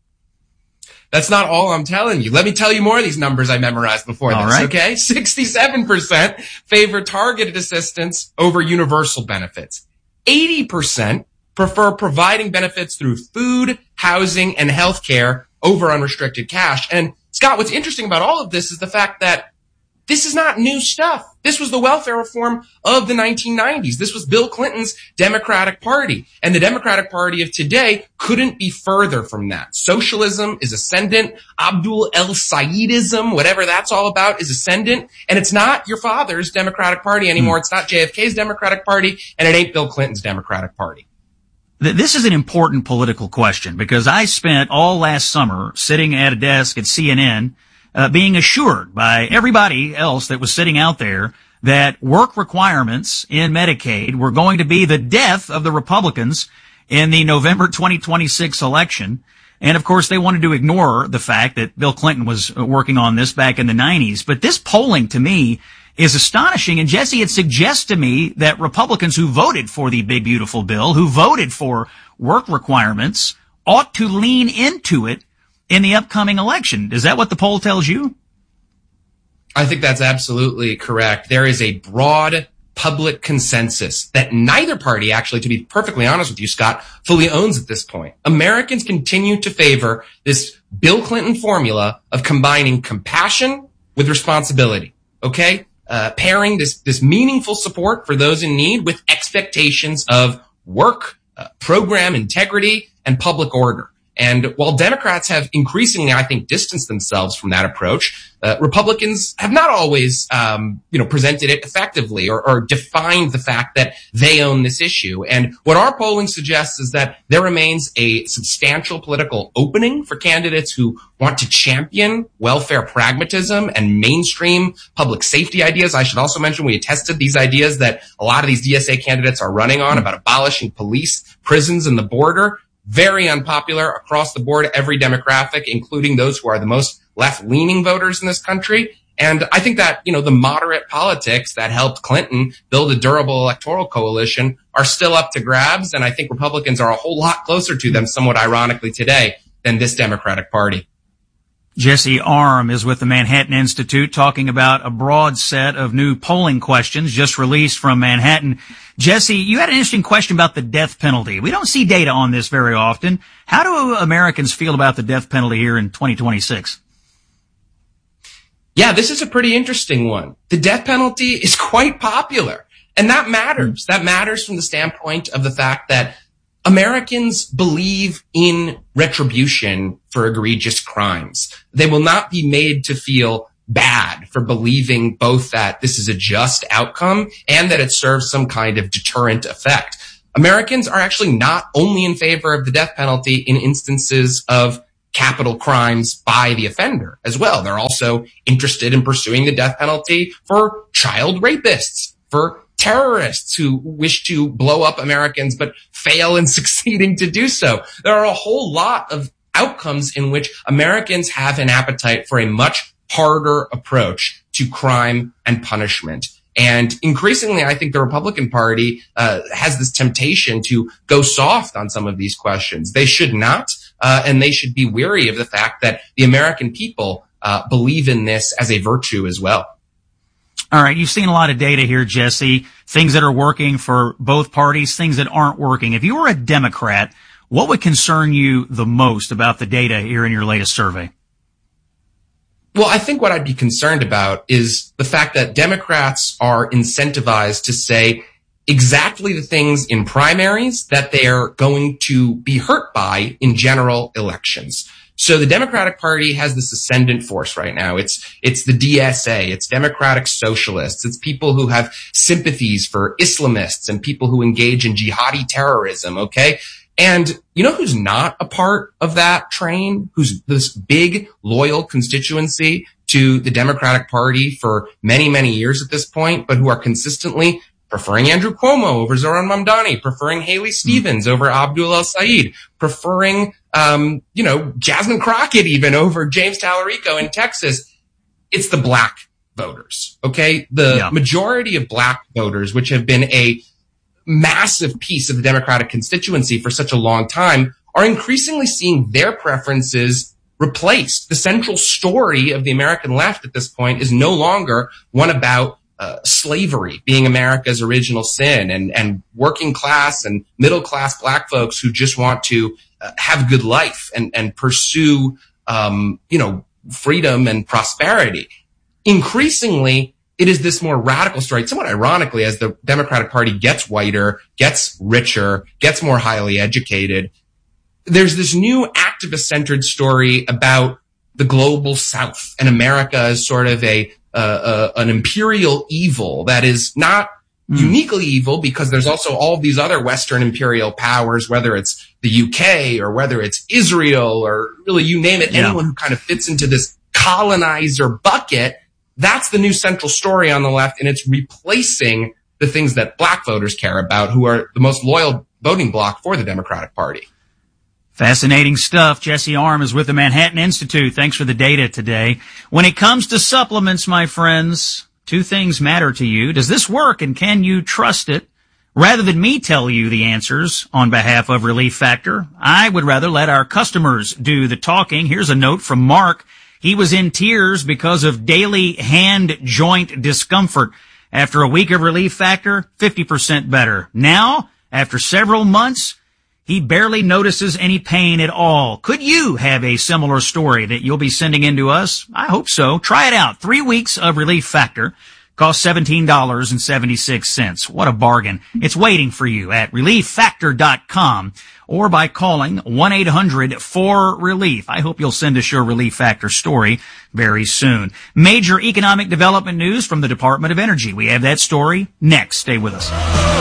[SPEAKER 2] That's not all I'm telling you. Let me tell you more of these numbers I memorized before
[SPEAKER 1] all
[SPEAKER 2] this,
[SPEAKER 1] right.
[SPEAKER 2] okay? sixty-seven percent favor targeted assistance over universal benefits. eighty percent prefer providing benefits through food, housing, and health care over unrestricted cash. And Scott, what's interesting about all of this is the fact that this is not new stuff. This was the welfare reform of the nineteen nineties. This was Bill Clinton's Democratic Party. And the Democratic Party of today couldn't be further from that. Socialism is ascendant. Abdul El Sayedism, whatever that's all about, is ascendant. And it's not your father's Democratic Party anymore. Mm. It's not J F K's Democratic Party, and it ain't Bill Clinton's Democratic Party.
[SPEAKER 1] This is an important political question because I spent all last summer sitting at a desk at C N N Uh, being assured by everybody else that was sitting out there that work requirements in Medicaid were going to be the death of the Republicans in the November twenty twenty-six election. And of course, they wanted to ignore the fact that Bill Clinton was working on this back in the nineties. But this polling to me is astonishing. And Jesse, it suggests to me that Republicans who voted for the big, beautiful bill, who voted for work requirements, ought to lean into it in the upcoming election. Is that what the poll tells you?
[SPEAKER 2] I think that's absolutely correct. There is a broad public consensus that neither party, actually, to be perfectly honest with you, Scott, fully owns at this point. Americans continue to favor this Bill Clinton formula of combining compassion with responsibility, okay? Uh, pairing this, this meaningful support for those in need with expectations of work, uh, program integrity, and public order. And while Democrats have increasingly, I think, distanced themselves from that approach, uh, Republicans have not always, um, you know, presented it effectively or, or defined the fact that they own this issue. And what our polling suggests is that there remains a substantial political opening for candidates who want to champion welfare pragmatism and mainstream public safety ideas. I should also mention we tested these ideas that a lot of these D S A candidates are running on about abolishing police, prisons, and the border. Very unpopular across the board, every demographic, including those who are the most left-leaning voters in this country. And I think that, you know, the moderate politics that helped Clinton build a durable electoral coalition are still up to grabs. And I think Republicans are a whole lot closer to them, somewhat ironically today, than this Democratic Party.
[SPEAKER 1] Jesse Arm is with the Manhattan Institute talking about a broad set of new polling questions just released from Manhattan. Jesse, you had an interesting question about the death penalty. We don't see data on this very often. How do Americans feel about the death penalty here in twenty twenty-six?
[SPEAKER 2] Yeah, this is a pretty interesting one. The death penalty is quite popular, and that matters. That matters from the standpoint of the fact that Americans believe in retribution for egregious crimes. They will not be made to feel bad for believing both that this is a just outcome and that it serves some kind of deterrent effect. Americans are actually not only in favor of the death penalty in instances of capital crimes by the offender as well. They're also interested in pursuing the death penalty for child rapists, for terrorists who wish to blow up Americans but fail in succeeding to do so. There are a whole lot of outcomes in which Americans have an appetite for a much harder approach to crime and punishment. And increasingly, I think the Republican Party uh, has this temptation to go soft on some of these questions. They should not, uh, and they should be wary of the fact that the American people uh, believe in this as a virtue as well.
[SPEAKER 1] All right, you've seen a lot of data here, Jesse, things that are working for both parties, things that aren't working. If you were a Democrat, what would concern you the most about the data here in your latest survey?
[SPEAKER 2] Well, I think what I'd be concerned about is the fact that Democrats are incentivized to say exactly the things in primaries that they are going to be hurt by in general elections. So the Democratic Party has this ascendant force right now. It's, it's the D S A. It's Democratic Socialists. It's people who have sympathies for Islamists and people who engage in jihadi terrorism. Okay. And you know who's not a part of that train? Who's this big, loyal constituency to the Democratic Party for many, many years at this point, but who are consistently preferring Andrew Cuomo over Zohran Mamdani, preferring Haley Stevens over Abdul El-Sayed, preferring, um, you know, Jasmine Crockett even over James Tallarico in Texas. It's the black voters, okay? The yeah. majority of black voters, which have been a massive piece of the Democratic constituency for such a long time, are increasingly seeing their preferences replaced. The central story of the American left at this point is no longer one about uh, slavery being America's original sin and, and working class and middle class black folks who just want to uh, have a good life and, and pursue, um, you know, freedom and prosperity. Increasingly, it is this more radical story, somewhat ironically, as the Democratic Party gets whiter, gets richer, gets more highly educated. There's this new activist-centered story about the global South and America as sort of a uh, uh, an imperial evil that is not mm. uniquely evil because there's also all of these other Western imperial powers, whether it's the U K or whether it's Israel or really you name it, yeah. anyone who kind of fits into this colonizer bucket. That's the new central story on the left, and it's replacing the things that black voters care about, who are the most loyal voting bloc for the Democratic Party.
[SPEAKER 1] Fascinating stuff. Jesse Arm is with the Manhattan Institute. Thanks for the data today. When it comes to supplements, my friends, two things matter to you. Does this work, and can you trust it? Rather than me tell you the answers on behalf of Relief Factor, I would rather let our customers do the talking. Here's a note from Mark. He was in tears because of daily hand joint discomfort. After a week of Relief Factor, fifty percent better. Now, after several months, he barely notices any pain at all. Could you have a similar story that you'll be sending in to us? I hope so. Try it out. Three weeks of Relief Factor costs seventeen dollars and seventy-six cents. What a bargain. It's waiting for you at relief factor dot com or by calling one eight hundred four relief. I hope you'll send us your Relief Factor story very soon. Major economic development news from the Department of Energy. We have that story next. Stay with us.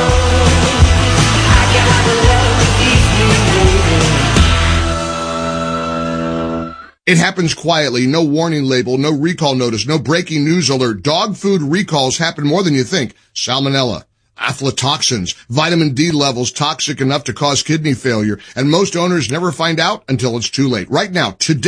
[SPEAKER 8] It happens quietly, no warning label, no recall notice, no breaking news alert. Dog food recalls happen more than you think. Salmonella, aflatoxins, vitamin D levels toxic enough to cause kidney failure, and most owners never find out until it's too late. Right now, today,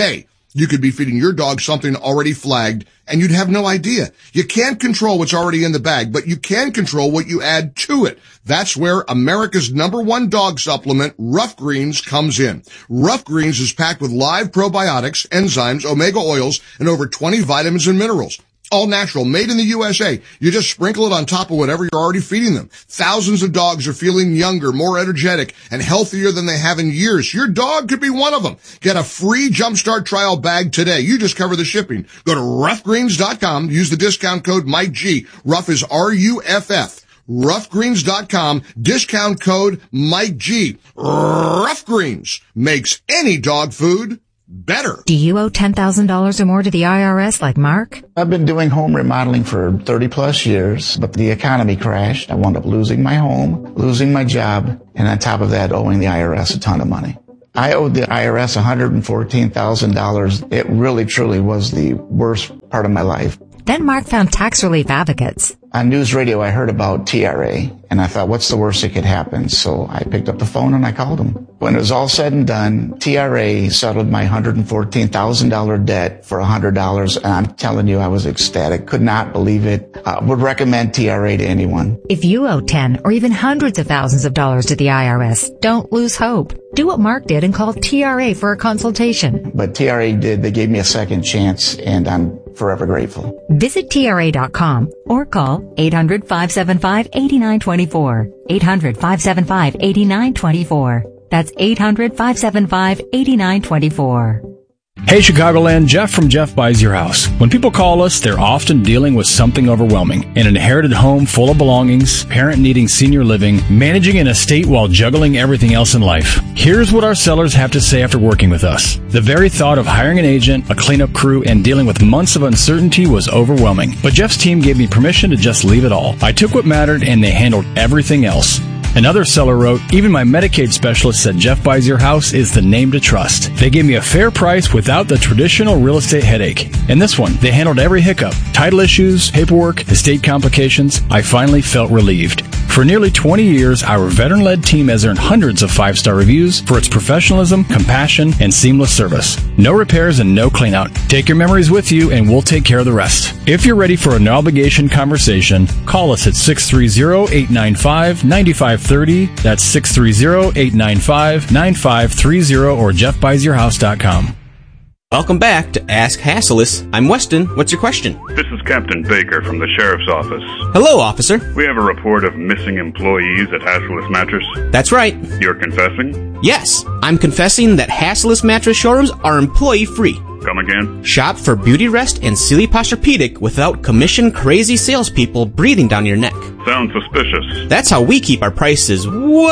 [SPEAKER 8] You could be feeding your dog something already flagged, and you'd have no idea. You can't control what's already in the bag, but you can control what you add to it. That's where America's number one dog supplement, Rough Greens, comes in. Rough Greens is packed with live probiotics, enzymes, omega oils, and over twenty vitamins and minerals. All natural, made in the U S A. You just sprinkle it on top of whatever you're already feeding them. Thousands of dogs are feeling younger, more energetic, and healthier than they have in years. Your dog could be one of them. Get a free Jumpstart trial bag today. You just cover the shipping. Go to rough greens dot com. Use the discount code Mike G. Rough is R U F F. rough greens dot com. Discount code Mike G. Rough Greens makes any dog food better.
[SPEAKER 9] Do you owe ten thousand dollars or more to the I R S like Mark?
[SPEAKER 13] I've been doing home remodeling for thirty plus years, but the economy crashed. I wound up losing my home, losing my job, and on top of that, owing the I R S a ton of money. I owed the I R S one hundred fourteen thousand dollars. It really, truly was the worst part of my life.
[SPEAKER 9] Then Mark found tax relief advocates.
[SPEAKER 13] On news radio, I heard about T R A, and I thought, what's the worst that could happen? So I picked up the phone and I called them. When it was all said and done, T R A settled my one hundred fourteen thousand dollars debt for one hundred dollars, and I'm telling you, I was ecstatic. Could not believe it. I would recommend T R A to anyone.
[SPEAKER 9] If you owe ten or even hundreds of thousands of dollars to the I R S, don't lose hope. Do what Mark did and call T R A for a consultation.
[SPEAKER 13] But T R A did. They gave me a second chance, and I'm forever grateful.
[SPEAKER 9] Visit T R A dot com or call eight hundred, five seven five, eight nine two four. eight hundred, five seven five, eight nine two four. That's eight hundred, five seven five, eight nine two four.
[SPEAKER 14] Hey Chicagoland, Jeff from Jeff Buys Your House. When people call us, they're often dealing with something overwhelming. An inherited home full of belongings, parent needing senior living, managing an estate while juggling everything else in life. Here's what our sellers have to say after working with us. The very thought of hiring an agent, a cleanup crew, and dealing with months of uncertainty was overwhelming. But Jeff's team gave me permission to just leave it all. I took what mattered and they handled everything else. Another seller wrote, even my Medicaid specialist said Jeff Buys Your House is the name to trust. They gave me a fair price without the traditional real estate headache. And this one, they handled every hiccup. Title issues, paperwork, estate complications. I finally felt relieved. For nearly twenty years, our veteran-led team has earned hundreds of five-star reviews for its professionalism, compassion, and seamless service. No repairs and no cleanout. Take your memories with you and we'll take care of the rest. If you're ready for a no-obligation conversation, call us at six three zero, eight nine five, nine five three zero. That's six three zero, eight nine five, nine five three zero or jeff buys your house dot com.
[SPEAKER 15] Welcome back to Ask Hassleus. I'm Weston. What's your question?
[SPEAKER 16] This is Captain Baker from the Sheriff's Office.
[SPEAKER 15] Hello, officer.
[SPEAKER 16] We have a report of missing employees at Hassleus Mattress.
[SPEAKER 15] That's right.
[SPEAKER 16] You're confessing?
[SPEAKER 15] Yes, I'm confessing that Hassleus Mattress showrooms are employee-free.
[SPEAKER 16] Come again?
[SPEAKER 15] Shop for Beauty Rest and Sealy Posturepedic without commission-crazy salespeople breathing down your neck.
[SPEAKER 16] Sounds suspicious.
[SPEAKER 15] That's how we keep our prices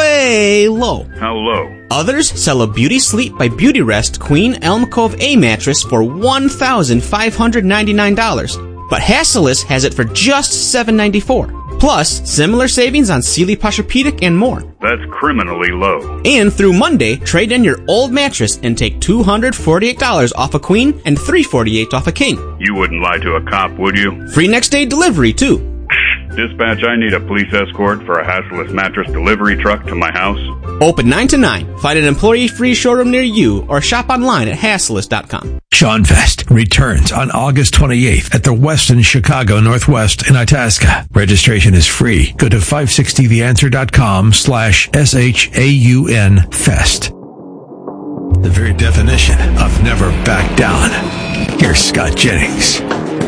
[SPEAKER 15] way low.
[SPEAKER 16] How low?
[SPEAKER 15] Others sell a Beauty Sleep by Beauty Rest Queen Elm Cove A mattress for one thousand five hundred ninety-nine dollars, but Hassleus has it for just seven hundred ninety-four dollars. Plus, similar savings on Sealy Posturepedic and more.
[SPEAKER 16] That's criminally low.
[SPEAKER 15] And through Monday, trade in your old mattress and take two hundred forty-eight dollars off a queen and three hundred forty-eight dollars off a king.
[SPEAKER 16] You wouldn't lie to a cop, would you?
[SPEAKER 15] Free next day delivery, too.
[SPEAKER 16] Dispatch, I need a police escort for a Hassleus mattress delivery truck to my house.
[SPEAKER 15] Open nine to nine. Find an employee-free showroom near you or shop online at hassleus dot com.
[SPEAKER 3] Sean Fest returns on August twenty-eighth at the Westin Chicago Northwest in Itasca. Registration is free. Go to five sixty the answer dot com slash S H A U N Fest. The very definition of never back down. Here's Scott Jennings.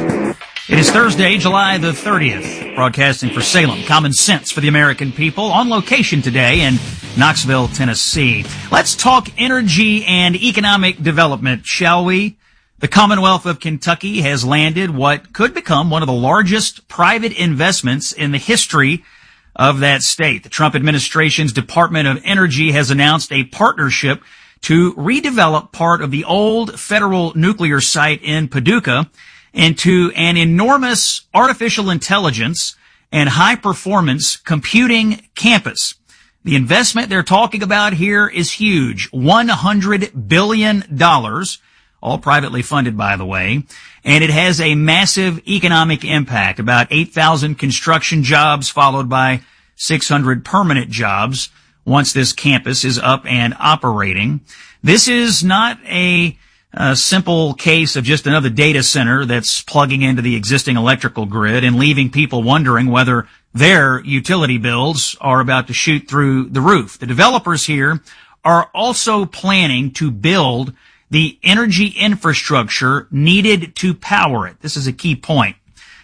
[SPEAKER 1] It is Thursday, July the thirtieth, broadcasting for Salem, Common Sense for the American People, on location today in Knoxville, Tennessee. Let's talk energy and economic development, shall we? The Commonwealth of Kentucky has landed what could become one of the largest private investments in the history of that state. The Trump administration's Department of Energy has announced a partnership to redevelop part of the old federal nuclear site in Paducah into an enormous artificial intelligence and high-performance computing campus. The investment they're talking about here is huge, one hundred billion dollars, all privately funded, by the way, and it has a massive economic impact, about eight thousand construction jobs followed by six hundred permanent jobs once this campus is up and operating. This is not a a simple case of just another data center that's plugging into the existing electrical grid and leaving people wondering whether their utility bills are about to shoot through the roof. The developers here are also planning to build the energy infrastructure needed to power it. This is a key point.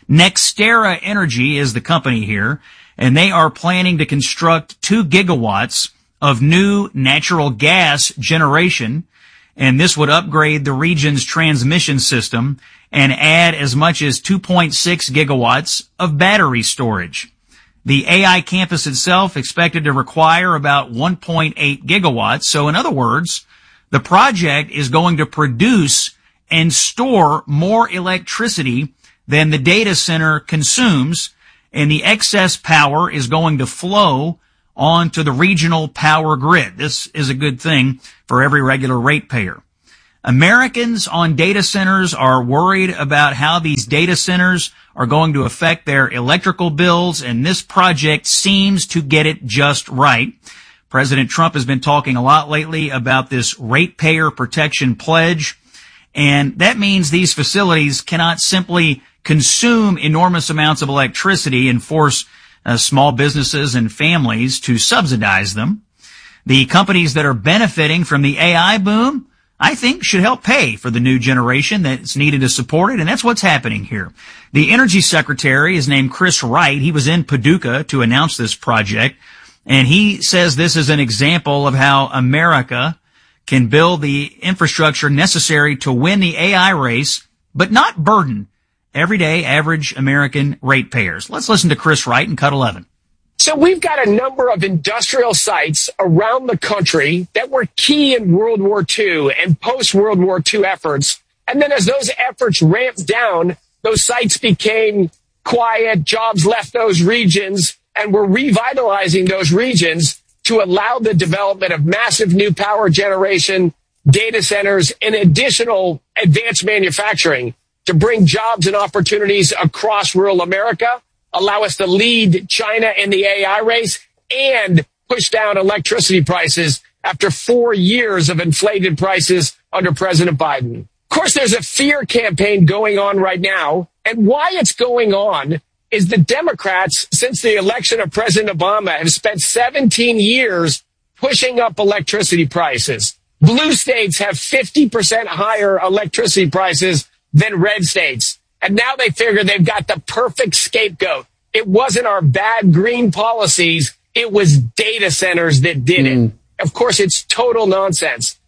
[SPEAKER 1] NextEra Energy is the company here, and they are planning to construct two gigawatts of new natural gas generation, and this would upgrade the region's transmission system and add as much as two point six gigawatts of battery storage. The A I campus itself expected to require about one point eight gigawatts. So in other words, the project is going to produce and store more electricity than the data center consumes, and the excess power is going to flow onto the regional power grid. This is a good thing for every regular ratepayer. Americans on data centers are worried about how these data centers are going to affect their electrical bills, and this project seems to get it just right. President Trump has been talking a lot lately about this ratepayer protection pledge, and that means these facilities cannot simply consume enormous amounts of electricity and force uh, small businesses and families to subsidize them. The companies that are benefiting from the A I boom, I think, should help pay for the new generation that's needed to support it, and that's what's happening here. The Energy Secretary is named Chris Wright. He was in Paducah to announce this project, and he says this is an example of how America can build the infrastructure necessary to win the A I race, but not burden everyday average American ratepayers. Let's listen to Chris Wright in Cut eleven.
[SPEAKER 17] So we've got a number of industrial sites around the country that were key in World War Two and post-World War Two efforts. And then as those efforts ramped down, those sites became quiet, jobs left those regions, and we're revitalizing those regions to allow the development of massive new power generation, data centers, and additional advanced manufacturing to bring jobs and opportunities across rural America, allow us to lead China in the A I race, and push down electricity prices after four years of inflated prices under President Biden. Of course, there's a fear campaign going on right now, and why it's going on is the Democrats, since the election of President Obama, have spent seventeen years pushing up electricity prices. Blue states have fifty percent higher electricity prices than red states. And now they figure they've got the perfect scapegoat. It wasn't our bad green policies. It was data centers that did mm. it. Of course, it's total nonsense.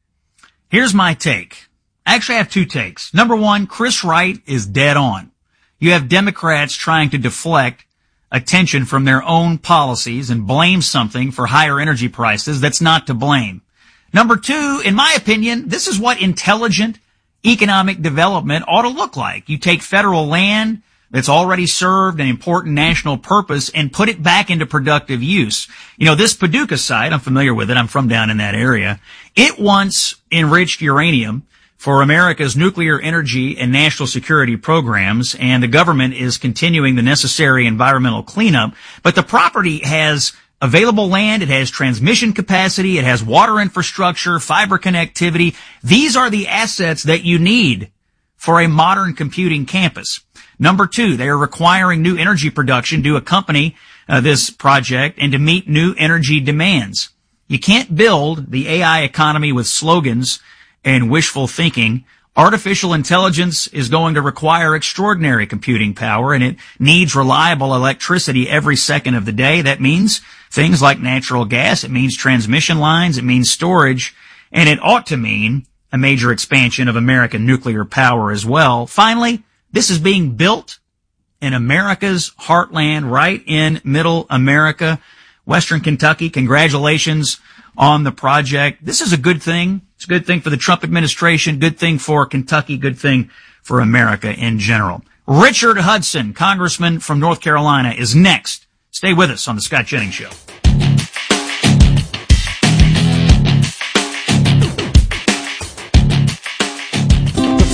[SPEAKER 1] Here's my take. I actually have two takes. Number one, Chris Wright is dead on. You have Democrats trying to deflect attention from their own policies and blame something for higher energy prices that's not to blame. Number two, in my opinion, this is what intelligent economic development ought to look like. You take federal land that's already served an important national purpose and put it back into productive use. You know, this Paducah site, I'm familiar with it. I'm from down in that area. It once enriched uranium for America's nuclear energy and national security programs, and the government is continuing the necessary environmental cleanup. But the property has available land, it has transmission capacity, it has water infrastructure, fiber connectivity. These are the assets that you need for a modern computing campus. Number two, they are requiring new energy production to accompany uh, this project and to meet new energy demands. You can't build the A I economy with slogans and wishful thinking. Artificial intelligence is going to require extraordinary computing power, and it needs reliable electricity every second of the day. That means things like natural gas. It means transmission lines. It means storage. And it ought to mean a major expansion of American nuclear power as well. Finally, this is being built in America's heartland, right in middle America, Western Kentucky. Congratulations on the project. This is a good thing. It's a good thing for the Trump administration, good thing for Kentucky, good thing for America in general. Richard Hudson, congressman from North Carolina, is next. Stay with us on the Scott Jennings Show.
[SPEAKER 7] The following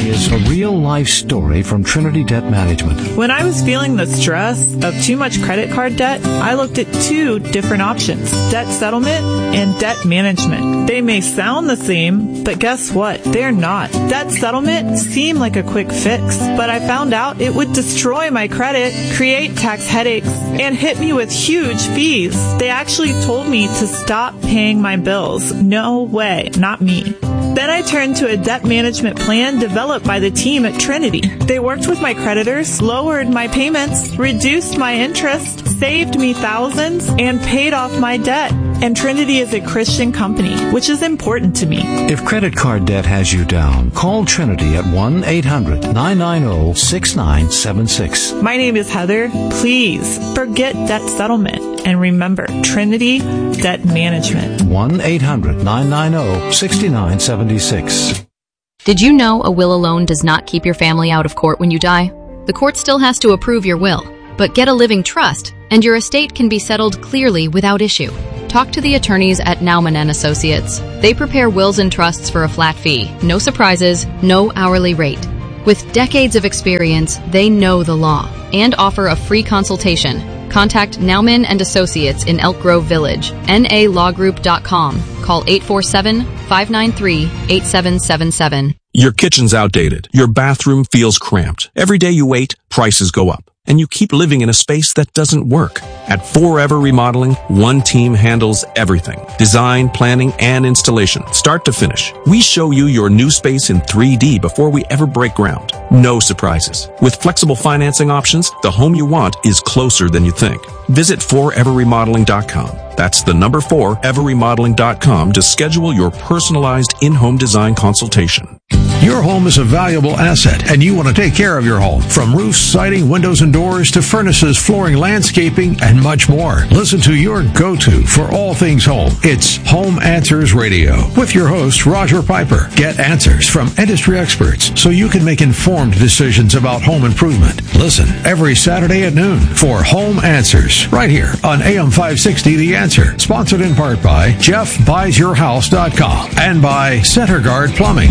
[SPEAKER 3] is a real-life story from Trinity Debt Management.
[SPEAKER 5] When I was feeling the stress of too much credit card debt, I looked at two different options, debt settlement and debt management. They may sound the same, but guess what? They're not. Debt settlement seemed like a quick fix, but I found out it would destroy my credit, create tax headaches, and hit me with huge fees. They actually told me to stop paying my bills. No way, not me. Then I turned to a debt management plan developed by the team at Trinity. They worked with my creditors, lowered my payments, reduced my interest, saved me thousands, and paid off my debt. And Trinity is a Christian company, which is important to me.
[SPEAKER 3] If credit card debt has you down, call Trinity at one eight hundred nine nine zero six nine seven six.
[SPEAKER 5] My name is Heather. Please forget debt settlement. And remember, Trinity Debt Management.
[SPEAKER 3] one eight hundred nine nine zero six nine seven six.
[SPEAKER 18] Did you know a will alone does not keep your family out of court when you die? The court still has to approve your will, but get a living trust, and your estate can be settled clearly without issue. Talk to the attorneys at Naumann and Associates. They prepare wills and trusts for a flat fee, no surprises, no hourly rate. With decades of experience, they know the law and offer a free consultation. Contact Naumann and Associates in Elk Grove Village, N A law group dot com. Call eight four seven, five nine three, eight seven seven seven.
[SPEAKER 19] Your kitchen's outdated. Your bathroom feels cramped. Every day you wait, prices go up. And you keep living in a space that doesn't work. At Forever Remodeling, one team handles everything. Design, planning, and installation, start to finish. We show you your new space in three D before we ever break ground. No surprises. With flexible financing options, the home you want is closer than you think. Visit forever remodeling dot com. That's the number four, ever remodeling dot com to schedule your personalized in-home design consultation.
[SPEAKER 3] Your home is a valuable asset, and you want to take care of your home. From roofs, siding, windows, and doors to furnaces, flooring, landscaping, and much more. Listen to your go-to for all things home. It's Home Answers Radio with your host, Roger Piper. Get answers from industry experts so you can make informed decisions about home improvement. Listen every Saturday at noon for Home Answers right here on A M five sixty The Answer. Sponsored in part by Jeff Buys Your House dot com and by Center Guard Plumbing.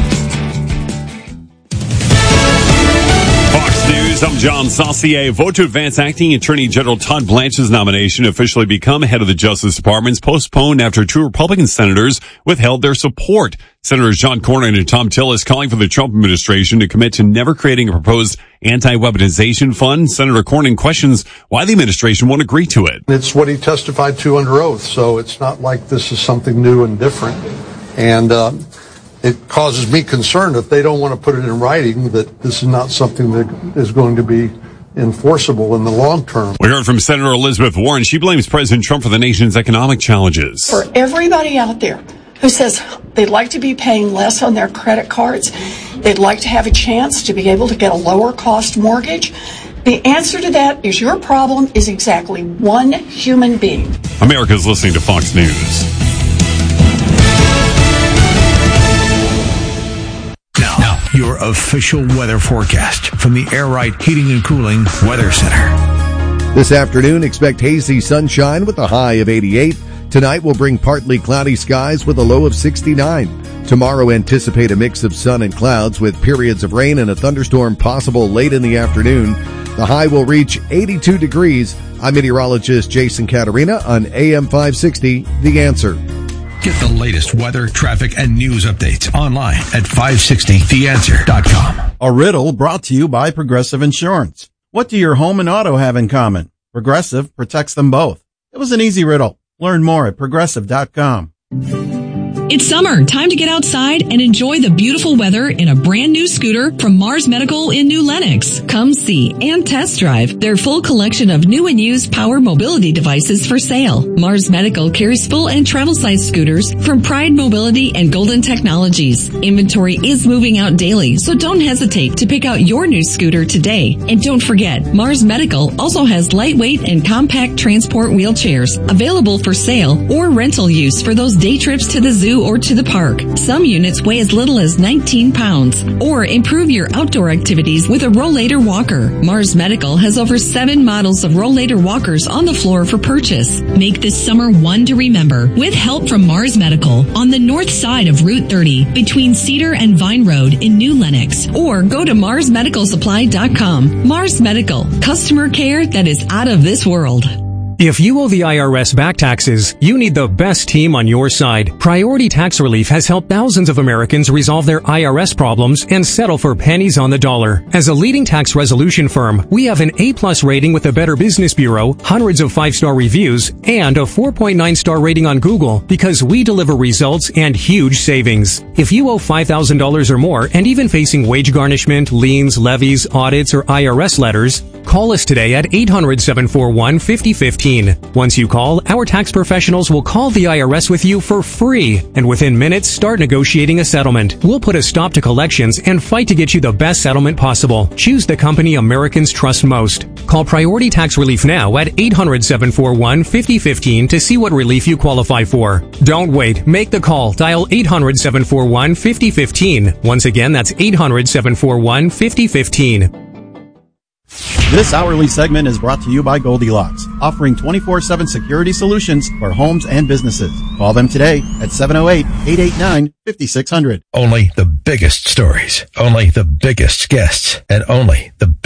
[SPEAKER 20] Fox News, I'm John Saucier. Vote to advance acting Attorney General Todd Blanche's nomination officially become head of the Justice Department's postponed after two Republican senators withheld their support. Senators John Cornyn and Tom Tillis calling for the Trump administration to commit to never creating a proposed anti-weaponization fund. Senator Cornyn questions why the administration won't agree to it.
[SPEAKER 21] It's what he testified to under oath, so it's not like this is something new and different. And, uh, it causes me concern if they don't want to put it in writing that this is not something that is going to be enforceable in the long term.
[SPEAKER 20] We heard from Senator Elizabeth Warren. She blames President Trump for the nation's economic challenges.
[SPEAKER 22] For everybody out there who says they'd like to be paying less on their credit cards, they'd like to have a chance to be able to get a lower cost mortgage, the answer to that is your problem is exactly one human being.
[SPEAKER 20] America's listening to Fox News.
[SPEAKER 3] Now, your official weather forecast from the Air Right Heating and Cooling Weather Center.
[SPEAKER 23] This afternoon, expect hazy sunshine with a high of eighty-eight. Tonight will bring partly cloudy skies with a low of sixty-nine. Tomorrow, anticipate a mix of sun and clouds with periods of rain and a thunderstorm possible late in the afternoon. The high will reach eighty-two degrees. I'm meteorologist Jason Caterina on A M five sixty, The Answer.
[SPEAKER 3] Get the latest weather, traffic, and news updates online at five sixty the answer dot com.
[SPEAKER 26] A riddle brought to you by Progressive Insurance. What do your home and auto have in common? Progressive protects them both. It was an easy riddle. Learn more at progressive dot com.
[SPEAKER 28] It's summer. Time to get outside and enjoy the beautiful weather in a brand new scooter from Mars Medical in New Lenox. Come see and test drive their full collection of new and used power mobility devices for sale. Mars Medical carries full and travel size scooters from Pride Mobility and Golden Technologies. Inventory is moving out daily, so don't hesitate to pick out your new scooter today. And don't forget, Mars Medical also has lightweight and compact transport wheelchairs available for sale or rental use for those day trips to the zoo to or to the park. Some units weigh as little as nineteen pounds. Or improve your outdoor activities with a Rollator walker. Mars Medical has over seven models of Rollator walkers on the floor for purchase. Make this summer one to remember with help from Mars Medical on the north side of Route thirty between Cedar and Vine Road in New Lenox. Or go to mars medical supply dot com. Mars Medical, customer care that is out of this world.
[SPEAKER 4] If you owe the I R S back taxes, you need the best team on your side. Priority Tax Relief has helped thousands of Americans resolve their I R S problems and settle for pennies on the dollar. As a leading tax resolution firm, we have an A-plus rating with the Better Business Bureau, hundreds of five-star reviews, and a four point nine star rating on Google because we deliver results and huge savings. If you owe five thousand dollars or more and even facing wage garnishment, liens, levies, audits, or I R S letters, call us today at eight hundred, seven four one, five oh one five. Once you call, our tax professionals will call the I R S with you for free, and within minutes start negotiating a settlement. We'll put a stop to collections and fight to get you the best settlement possible. Choose the company Americans trust most. Call Priority Tax Relief now at eight hundred, seven four one, five oh one five to see what relief you qualify for. Don't wait. Make the call. Dial eight hundred, seven four one, five oh one five. Once again, that's eight hundred, seven four one, five oh one five.
[SPEAKER 26] This hourly segment is brought to you by Goldilocks, offering twenty-four seven security solutions for homes and businesses. Call them today at seven oh eight, eight eight nine, five six zero zero.
[SPEAKER 3] Only the biggest stories, only the biggest guests, and only the